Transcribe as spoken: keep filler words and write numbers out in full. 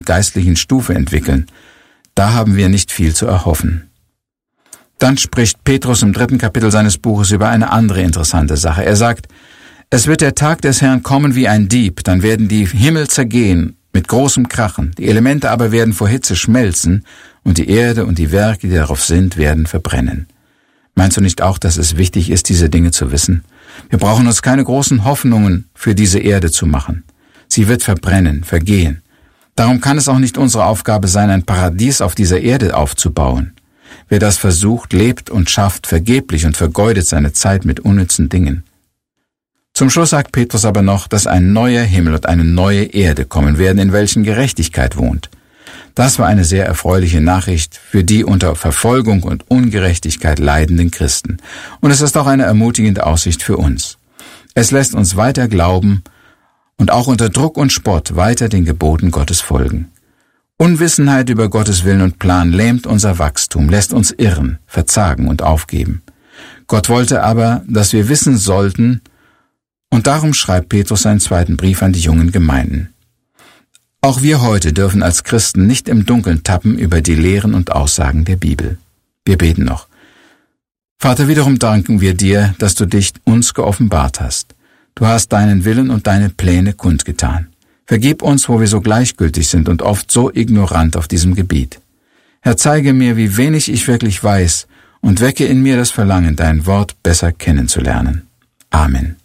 geistlichen Stufe entwickeln, da haben wir nicht viel zu erhoffen. Dann spricht Petrus im dritten Kapitel seines Buches über eine andere interessante Sache. Er sagt, es wird der Tag des Herrn kommen wie ein Dieb, dann werden die Himmel zergehen mit großem Krachen, die Elemente aber werden vor Hitze schmelzen und die Erde und die Werke, die darauf sind, werden verbrennen. Meinst du nicht auch, dass es wichtig ist, diese Dinge zu wissen? Wir brauchen uns keine großen Hoffnungen für diese Erde zu machen. Sie wird verbrennen, vergehen. Darum kann es auch nicht unsere Aufgabe sein, ein Paradies auf dieser Erde aufzubauen. Wer das versucht, lebt und schafft vergeblich und vergeudet seine Zeit mit unnützen Dingen. Zum Schluss sagt Petrus aber noch, dass ein neuer Himmel und eine neue Erde kommen werden, in welchen Gerechtigkeit wohnt. Das war eine sehr erfreuliche Nachricht für die unter Verfolgung und Ungerechtigkeit leidenden Christen. Und es ist auch eine ermutigende Aussicht für uns. Es lässt uns weiter glauben und auch unter Druck und Spott weiter den Geboten Gottes folgen. Unwissenheit über Gottes Willen und Plan lähmt unser Wachstum, lässt uns irren, verzagen und aufgeben. Gott wollte aber, dass wir wissen sollten, und darum schreibt Petrus seinen zweiten Brief an die jungen Gemeinden. Auch wir heute dürfen als Christen nicht im Dunkeln tappen über die Lehren und Aussagen der Bibel. Wir beten noch. Vater, wiederum danken wir dir, dass du dich uns geoffenbart hast. Du hast deinen Willen und deine Pläne kundgetan. Vergib uns, wo wir so gleichgültig sind und oft so ignorant auf diesem Gebiet. Herr, zeige mir, wie wenig ich wirklich weiß und wecke in mir das Verlangen, dein Wort besser kennenzulernen. Amen.